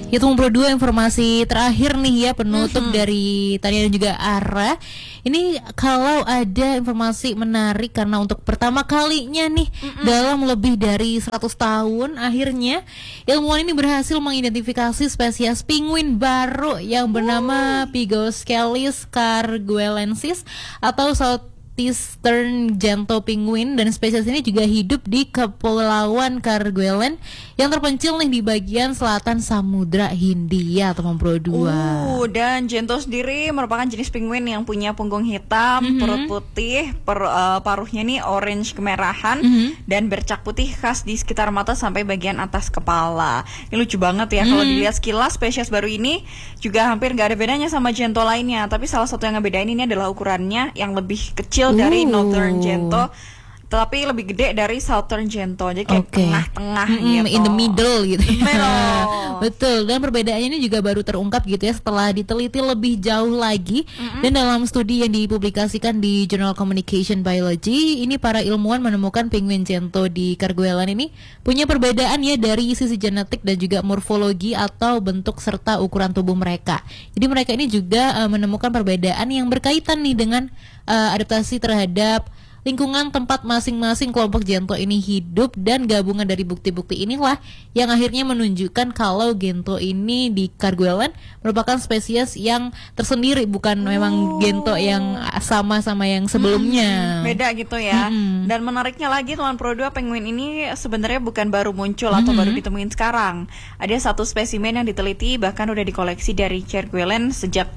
Itu berdua informasi terakhir nih ya, penutup dari Tania dan juga Ara. Ini kalau ada informasi menarik karena untuk pertama kalinya nih dalam lebih dari 100 tahun akhirnya ilmuwan ini berhasil mengidentifikasi spesies penguin baru yang bernama Pygoscelis carguelensis atau Southeastern Gento penguin, dan spesies ini juga hidup di Kepulauan Kerguelen yang terpencil nih di bagian selatan Samudra Hindia, teman Pro 2. Dan Gento sendiri merupakan jenis penguin yang punya punggung hitam, perut putih, paruhnya nih orange kemerahan, dan bercak putih khas di sekitar mata sampai bagian atas kepala. Ini lucu banget ya kalau dilihat sekilas. Spesies baru ini juga hampir nggak ada bedanya sama Gento lainnya, tapi salah satu yang ngebedain ini adalah ukurannya yang lebih kecil dari Northern Gento, tapi lebih gede dari Southern Gento. Jadi kayak tengah-tengah gitu. In the middle gitu. Middle. Betul. Dan perbedaannya ini juga baru terungkap gitu ya setelah diteliti lebih jauh lagi. Dan dalam studi yang dipublikasikan di Journal Communication Biology, ini para ilmuwan menemukan penguin Gento di Kerguelen ini punya perbedaan ya dari sisi genetik dan juga morfologi atau bentuk serta ukuran tubuh mereka. Jadi mereka ini juga menemukan perbedaan yang berkaitan nih dengan adaptasi terhadap lingkungan tempat masing-masing kelompok Gento ini hidup, dan gabungan dari bukti-bukti inilah yang akhirnya menunjukkan kalau Gento ini di Kerguelen merupakan spesies yang tersendiri, bukan memang Gento yang sama-sama yang sebelumnya. Beda gitu ya. Dan menariknya lagi teman Pro 2, penguin ini sebenarnya bukan baru muncul atau baru ditemuin sekarang. Ada satu spesimen yang diteliti bahkan udah dikoleksi dari Kerguelen sejak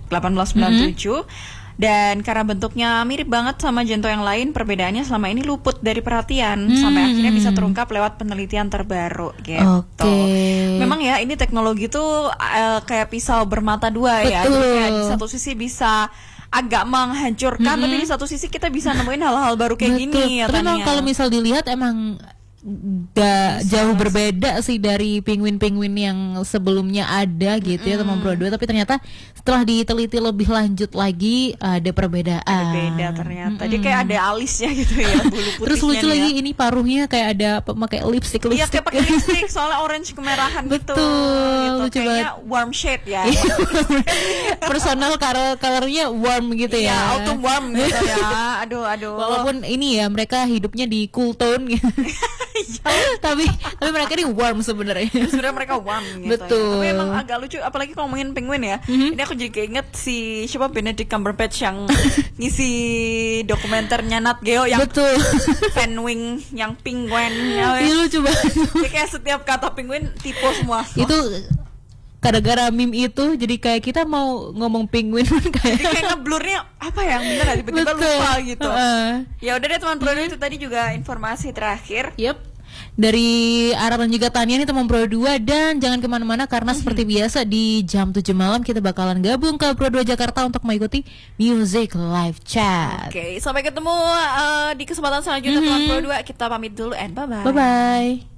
1897. Dan karena bentuknya mirip banget sama Gento yang lain, perbedaannya selama ini luput dari perhatian sampai akhirnya bisa terungkap lewat penelitian terbaru gitu. Memang ya ini teknologi tuh kayak pisau bermata dua ya. Jadi kayak di satu sisi bisa agak menghancurkan, tapi di satu sisi kita bisa nemuin hal-hal baru kayak gini ya. Tapi memang kalau misal dilihat emang gak jauh berbeda sih dari penguin-penguin yang sebelumnya ada gitu ya teman Pro 2, tapi ternyata setelah diteliti lebih lanjut lagi ada perbedaan. Beda ternyata. Dia kayak ada alisnya gitu ya, bulu putihnya. Terus lucu lagi ini paruhnya kayak ada pakai lipstick. Iya, kayak pakai lipstick soalnya orange kemerahan gitu. Betul, gitu. Kayaknya warm shade ya. Personal colornya warm gitu ya. Iya, autumn warm gitu ya. Aduh. Walaupun ini ya mereka hidupnya di cool tone gitu. tapi mereka ini warm sebenarnya. Sebenarnya mereka warm gitu. Betul. Ya. Tapi emang agak lucu, apalagi kalau ngomongin penguin ya. Ini aku jadi keinget si siapa, Benedict Cumberbatch yang ngisi dokumenternya Nat Geo yang penguin, yang penguin. Itu lucu banget. Jadi kayak setiap kata penguin tipe semua. Itu gara-gara meme itu jadi kayak kita mau ngomong penguin jadi kayak ngeblurnya apa ya, bener gak tiba-tiba lupa gitu. Ya udah deh teman Pro 2, itu tadi juga informasi terakhir. Dari Ara dan juga Tania nih teman Pro 2, dan jangan kemana-mana karena seperti biasa di jam 7 malam kita bakalan gabung ke Pro 2 Jakarta untuk mengikuti Music Live Chat. Oke, sampai ketemu di kesempatan selanjutnya teman Pro 2. Kita pamit dulu and bye-bye. Bye-bye.